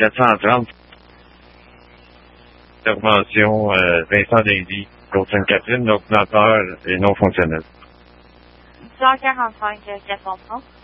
430. Intervention Vincent Daly, Côte-Sainte-Catherine, l'ordinateur est non fonctionnel. 10h45, 430.